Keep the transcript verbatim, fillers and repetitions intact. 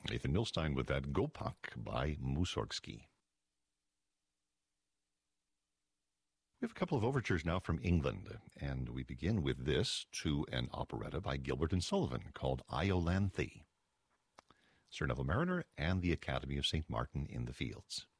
Nathan Milstein with that Gopak by Mussorgsky. We have a couple of overtures now from England, and we begin with this to an operetta by Gilbert and Sullivan called Iolanthe, Sir Neville Mariner and the Academy of Saint Martin in the Fields.